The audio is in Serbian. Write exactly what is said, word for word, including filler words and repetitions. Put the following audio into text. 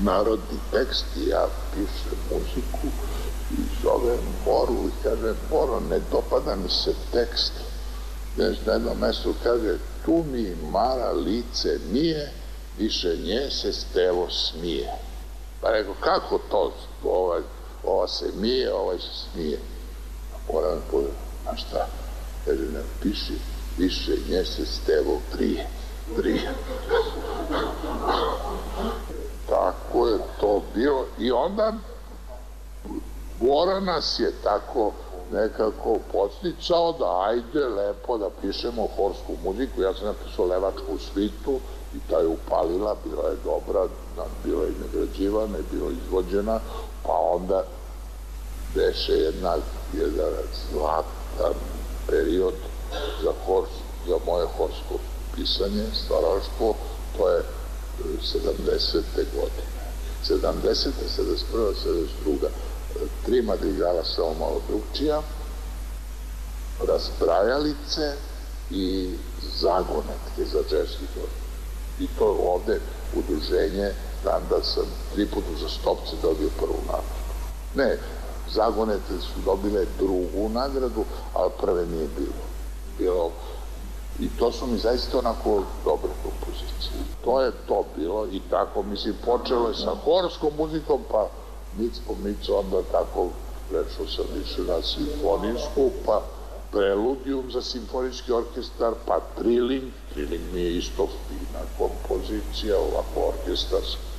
narodni tekst i ja pišem muziku i zovem Boru i kaže, Boro, ne dopada mi se tekst. Znaš, na jednom mestu kaže, tu mi Mara lice mije, više nje se Stevo smije. Pa rekao, kako to? Ova se mije, ovaj se smije. Bora me povedao, a šta? Kaže, ne piši, više nje se Stevo prije. Prije. Tako je to bilo i onda Bora nas je tako nekako podsticao da ajde lepo da pišemo horsku muziku. Ja sam napisao Levačku svitu i ta je upalila, bila je dobra, bila je nagrađivana i bila izvođena, pa onda beše jedna, jedan zlatan period za, hors, za moje horsko pisanje, stvaralaštvo, to je sedamdesete godine. sedamdesete, sedamdeset prva, sedamdeset druga Tri madrigala samo malo drugčija, Rasprajalice i Zagonetke za džezski hor. I to ovde udruženje, znam da sam tri puta za stopce dobio prvu nagradu. Ne, Zagonetke su dobile drugu nagradu, ali prve nije bilo. Bilo I to su mi zaista onako dobre kompozicije. To je to bilo i tako, mislim, počelo je sa horskom muzikom, pa mic po mic, onda tako prešao sam više na simfonijsku, pa preludijum za simfonijski orkestar, pa triling. Triling mi je isto fina kompozicija, ovako orkestarska.